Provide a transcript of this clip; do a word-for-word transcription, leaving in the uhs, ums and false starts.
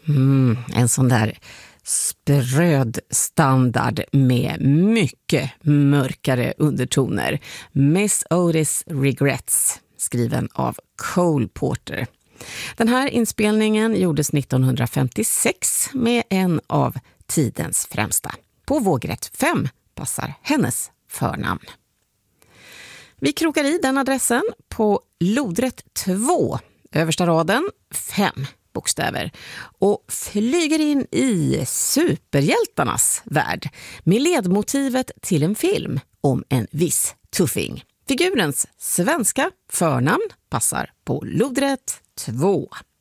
Mm, en sån där spröd standard med mycket mörkare undertoner. Miss Otis Regrets, skriven av Cole Porter. Den här inspelningen gjordes nittonhundrafemtiosex med en av tidens främsta. På vågrätt fem passar hennes förnamn. Vi krokar i den adressen på lodrätt två, översta raden, fem bokstäver, och flyger in i superhjältarnas värld med ledmotivet till en film om en viss tuffing. Figurens svenska förnamn passar på lodrätt två.